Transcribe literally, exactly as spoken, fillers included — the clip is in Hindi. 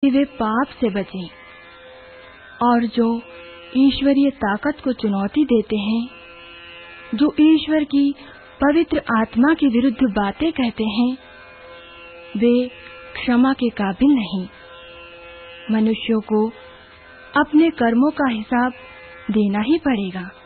कि वे पाप से बचें। और जो ईश्वरीय ताकत को चुनौती देते हैं, जो ईश्वर की पवित्र आत्मा के विरुद्ध बातें कहते हैं, वे क्षमा के काबिल नहीं। मनुष्यों को अपने कर्मों का हिसाब देना ही पड़ेगा।